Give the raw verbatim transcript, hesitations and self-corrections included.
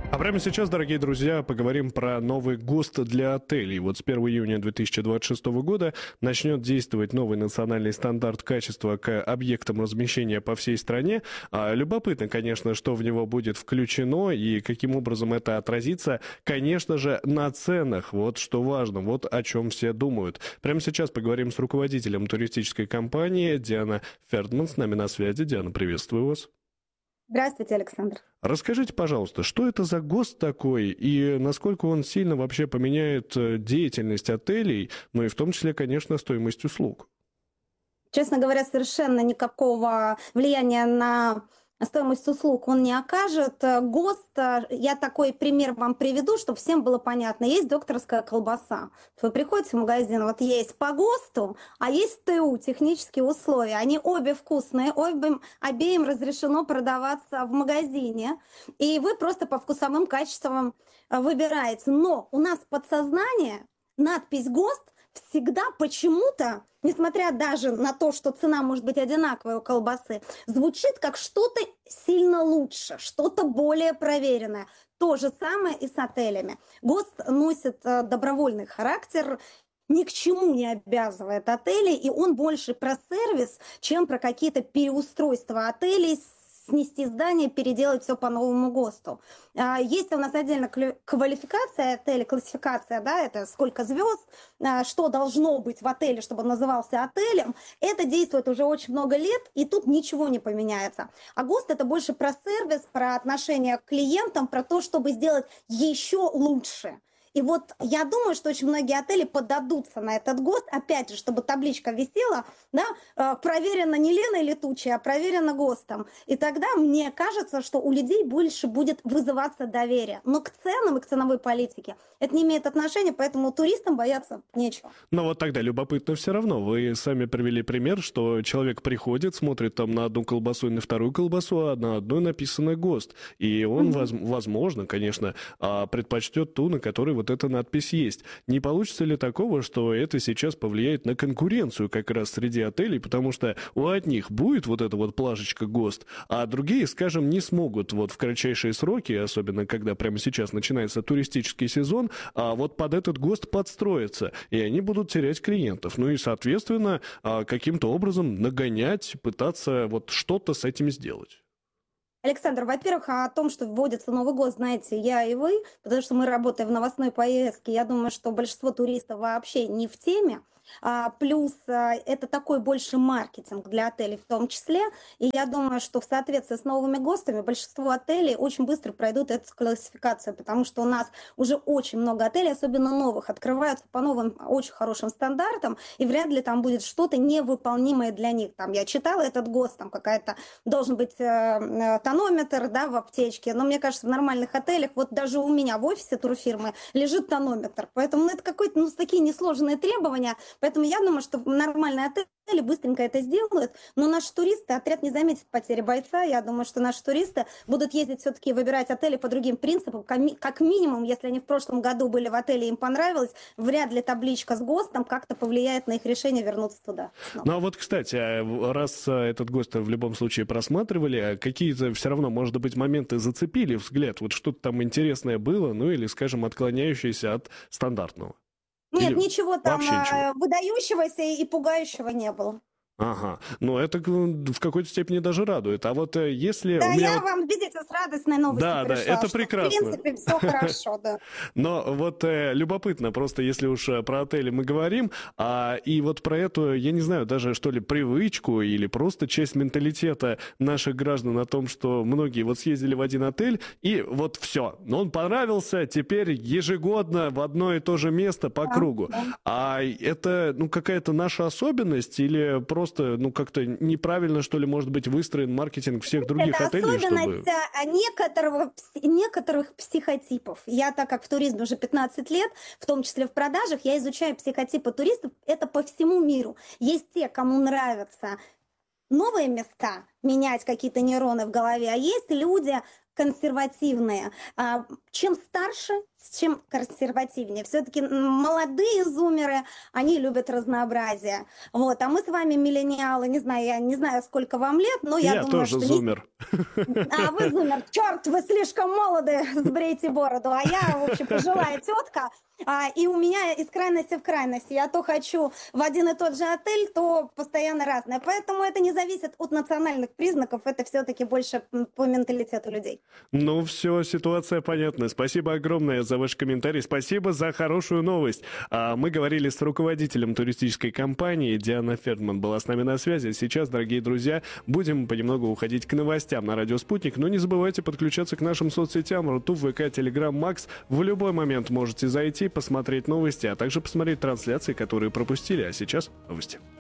А прямо сейчас, дорогие друзья, поговорим про новый ГОСТ для отелей. Вот с первого июня две тысячи двадцать шестого года начнет действовать новый национальный стандарт качества к объектам размещения по всей стране. А, любопытно, конечно, что в него будет включено и каким образом это отразится, конечно же, на ценах. Вот что важно, вот о чем все думают. Прямо сейчас поговорим с руководителем туристической компании Диана Фердман. С нами на связи. Диана, приветствую вас. Здравствуйте, Александр. Расскажите, пожалуйста, что это за ГОСТ такой и насколько он сильно вообще поменяет э, деятельность отелей, ну и в том числе, конечно, стоимость услуг? Честно говоря, совершенно никакого влияния на стоимость услуг он не окажет. Э, ГОСТ, э, я такой пример вам приведу, чтобы всем было понятно. Есть докторская колбаса. Вы приходите в магазин, вот есть по ГОСТу, а есть ТУ, технические условия. Они обе вкусные, обеим, обеим разрешено продаваться в магазине. И вы просто по вкусовым качествам э, выбираете. Но у нас подсознание, надпись ГОСТ всегда почему-то, несмотря даже на то, что цена может быть одинаковая у колбасы, звучит как что-то сильно лучше, что-то более проверенное. То же самое и с отелями. ГОСТ носит э, добровольный характер, ни к чему не обязывает отели, и он больше про сервис, чем про какие-то переустройства отелей, снести здание, переделать все по новому ГОСТу. А, Есть у нас отдельно клю- квалификация отеля, классификация, да, это сколько звезд, а, что должно быть в отеле, чтобы он назывался отелем. Это действует уже очень много лет, и тут ничего не поменяется. А ГОСТ это больше про сервис, про отношение к клиентам, про то, чтобы сделать еще лучше. И вот я думаю, что очень многие отели поддадутся на этот ГОСТ, опять же, чтобы табличка висела, да, э, проверено не Леной Летучей, а проверено ГОСТом. И тогда мне кажется, что у людей больше будет вызываться доверие. Но к ценам и к ценовой политике это не имеет отношения, поэтому туристам бояться нечего. Но вот тогда любопытно все равно. Вы сами привели пример, что человек приходит, смотрит там на одну колбасу и на вторую колбасу, а на одной написано ГОСТ. И он, Мгм. воз- возможно, конечно, а, предпочтет ту, на которой вот эта надпись есть. Не получится ли такого, что это сейчас повлияет на конкуренцию как раз среди отелей, потому что у одних будет вот эта вот плашечка ГОСТ, а другие, скажем, не смогут вот в кратчайшие сроки, особенно когда прямо сейчас начинается туристический сезон, а вот под этот ГОСТ подстроиться, и они будут терять клиентов. Ну и, соответственно, а, каким-то образом нагонять, пытаться вот что-то с этим сделать. Александр, во-первых, о том, что вводится Новый год, знаете, я и вы, потому что мы работаем в новостной повестке. Я думаю, что большинство туристов вообще не в теме. А, плюс а, это такой больше маркетинг для отелей в том числе. И я думаю, что в соответствии с новыми ГОСТами большинство отелей очень быстро пройдут эту классификацию, потому что у нас уже очень много отелей, особенно новых, открываются по новым очень хорошим стандартам, и вряд ли там будет что-то невыполнимое для них. Там я читала этот ГОСТ, там какая-то должен быть э, э, тонометр, да, в аптечке, но мне кажется, в нормальных отелях, вот даже у меня в офисе турфирмы лежит тонометр, поэтому ну, это какие-то ну, такие несложные требования, поэтому я думаю, что нормальные отели быстренько это сделают, но наши туристы, отряд не заметит потери бойца, я думаю, что наши туристы будут ездить все-таки выбирать отели по другим принципам, коми- как минимум, если они в прошлом году были в отеле, им понравилось, вряд ли табличка с ГОСТом как-то повлияет на их решение вернуться туда Ну снова. а вот, кстати, а в- раз а, этот ГОСТ в любом случае просматривали, а какие-то все равно, может быть, моменты зацепили взгляд, вот что-то там интересное было, ну или, скажем, отклоняющееся от стандартного? Нет, Или ничего там вообще ничего? а, выдающегося и пугающего не было. Ага, ну это к- в какой-то степени даже радует. А вот э, если у Да, меня я вот... вам, видите, с радостной новостью Да, да, пришла, это что в прекрасно. принципе все хорошо, да. Но вот э, любопытно, просто если уж э, про отели мы говорим, а, и вот про эту, я не знаю, даже что ли привычку или просто часть менталитета наших граждан о том, что многие вот съездили в один отель, и вот все, он понравился, теперь ежегодно в одно и то же место по Да, кругу. да. А это, ну, какая-то наша особенность или просто, ну, как-то неправильно, что ли, может быть, выстроен маркетинг всех других Это отелей, чтобы... особенность а, некоторого, пси- некоторых психотипов. Я, так как в туризме уже пятнадцать лет, в том числе в продажах, я изучаю психотипы туристов. Это по всему миру. Есть те, кому нравятся новые места, менять какие-то нейроны в голове, а есть люди консервативные. А, Чем старше, чем консервативнее. Все-таки молодые зумеры, они любят разнообразие. Вот, а мы с вами миллениалы, не знаю, я не знаю, сколько вам лет, но я, Я думаю, тоже что... зумер. Не... А, вы зумер, черт, вы слишком молоды, сбрейте бороду, а я, в общем, пожилая тетка, а, и у меня из крайности в крайности. Я то хочу в один и тот же отель, то постоянно разное. Поэтому это не зависит от национальных признаков, это все-таки больше по менталитету людей. Ну все, ситуация понятна. Спасибо огромное за ваш комментарий. Спасибо за хорошую новость. А мы говорили с руководителем туристической компании. Диана Фердман была с нами на связи. Сейчас, дорогие друзья, будем понемногу уходить к новостям на Радио Спутник. Но не забывайте подключаться к нашим соцсетям. Рутуб, ВК, Телеграм, Макс. В любой момент можете зайти, посмотреть новости, а также посмотреть трансляции, которые пропустили. А сейчас новости.